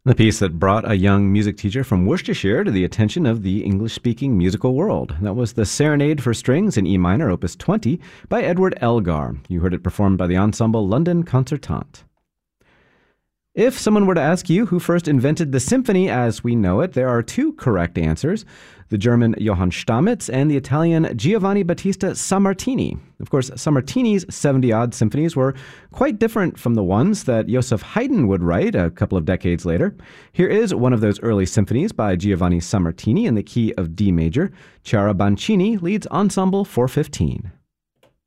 The piece that brought a young music teacher from Worcestershire to the attention of the English-speaking musical world. That was the Serenade for Strings in E minor, Opus 20, by Edward Elgar. You heard it performed by the ensemble London Concertante. If someone were to ask you who first invented the symphony as we know it, there are two correct answers: the German Johann Stamitz and the Italian Giovanni Battista Sammartini. Of course, Sammartini's 70-odd symphonies were quite different from the ones that Joseph Haydn would write a couple of decades later. Here is one of those early symphonies by Giovanni Sammartini in the key of D major. Chiara Bancini leads Ensemble 415.